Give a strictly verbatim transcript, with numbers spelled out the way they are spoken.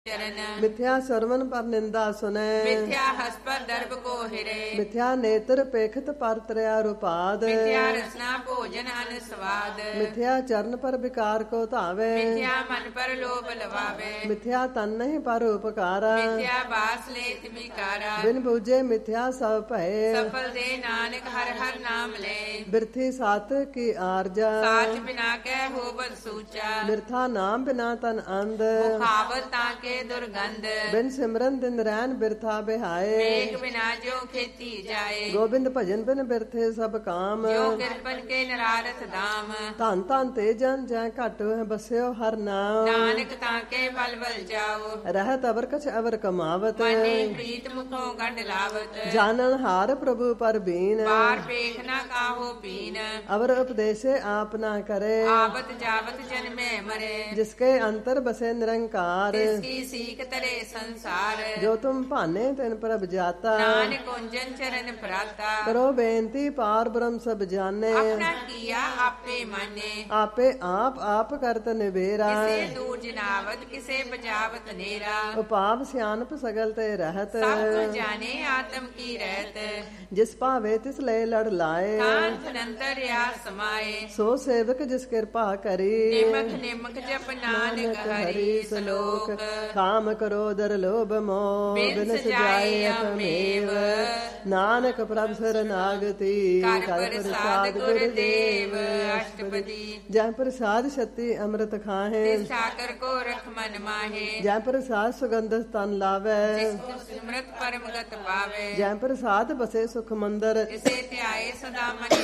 चरण मिथ्या श्रवण पर निंदा सुने, मिथ्या हस पर दर्भ को हिरे, मिथ्या नेत्र पेखत पर त्रया रूपाद, मिथ्या रसना भोजन अन स्वाद, मिथ्या चरण पर विकार को धावे, मिथ्या मन पर लोभ लवावे, मिथ्या तन नहीं पर उपकारा, मिथ्या बास लेत विकारा, बिन बूझे मिथ्या सब भय, सफल दे नानक हर हर नाम ले, बिरथी सात की आरजा, साच बिना कै होवत सूचा, बिरथा नाम बिना तन अंध, मुखावत ताके दुर्गंध, बिन सिमरन दिन रैन बिरथा बिहाए, मेघ बिना जो खेती जाए, गोबिंद भजन बिन बिरथे सब काम, जो किरपन के नरारथ दाम, धन धन ते जन जय घट बस्यो हर नाम, नानक ताके बल बल जाओ, रहत अवर कछ अवर कमावत, मने प्रीत मुखों गंड लावत, जानन हार प्रभु पर बीन, बार पेख न काहो पीन, अवर उपदेशे आप ना करे, आवत जावत जन में मरे, जिसके अंतर बसे निरंकार, जिसकी सीख तरे संसार, जो तुम भाने तिन प्रभ जाता, नानक कुंजन चरण प्राता, करो बेनती पार ब्रह्म सब जाने, अपना किया आपे माने, आपे आप आप करत निबेरा, किसे दूर जनावत किसे बजावत नेरा, उपाप सियानप सगल ते रहत, सब कुछ जाने आत्म की रहत, जिस पावे तिस ले लड़ लाए, कान फनंतर या समाए, सो सेवक जिस कृपा करी, निमक निमक जप नानक हरि सलोक, काम क्रोध लोभ मोह बिन बिन सजाए सजाए अमेव, नानक प्रभ शरणागति, कर कर प्रसाद गुरुदेव अष्टपदी, जय प्रसाद शक्ति अमृत खाहे, तिस ठाकर को रख मन माहे, जय प्रसाद सुगंध तन लावे, जिसको सिमरत परम गत पावे, जय प्रसाद बसे सुख मंदर, जिसे ध्याए सदा मन